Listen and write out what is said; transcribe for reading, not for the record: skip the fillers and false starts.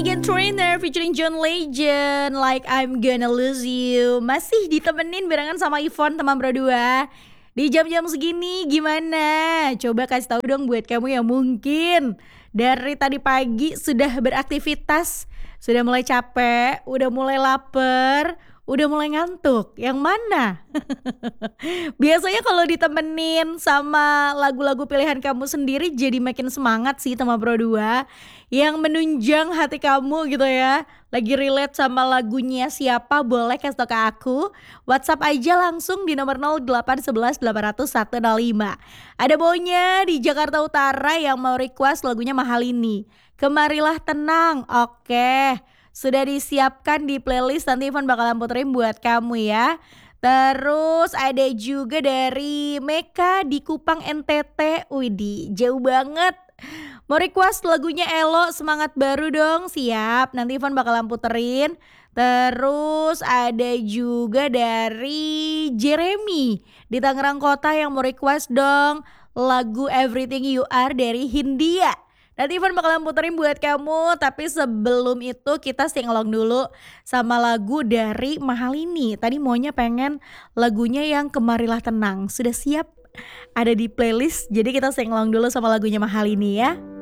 Meghan Trainor featuring John Legend, Like I'm Gonna Lose You. Masih ditemenin barengan sama Yvonne, teman berdua. Di jam-jam segini gimana? Coba kasih tahu dong buat kamu yang mungkin dari tadi pagi sudah beraktivitas, sudah mulai capek, udah mulai lapar, udah mulai ngantuk. Yang mana? Biasanya kalau ditemenin sama lagu-lagu pilihan kamu sendiri jadi makin semangat sih teman Pro 2. Yang menunjang hati kamu gitu ya. Lagi relate sama lagunya siapa, boleh kasih tau ke aku. WhatsApp aja langsung di nomor 0811 800 105. Ada Bonya di Jakarta Utara yang mau request lagunya Mahal Ini. Kemarilah Tenang. Oke, sudah disiapkan di playlist, nanti Ivan bakalan puterin buat kamu ya. Terus ada juga dari Meka di Kupang NTT. Widih, jauh banget. Mau request lagunya Elo, Semangat Baru dong. Siap, nanti Ivan bakalan puterin. Terus ada juga dari Jeremy di Tangerang Kota yang mau request dong lagu Everything You Are dari Hindia. Nanti Ivan bakalan puterin buat kamu. Tapi sebelum itu kita sing-along dulu sama lagu dari Mahal Ini. Tadi maunya pengen lagunya yang Kemarilah Tenang. Sudah siap? Ada di playlist. Jadi kita sing-along dulu sama lagunya Mahal Ini ya.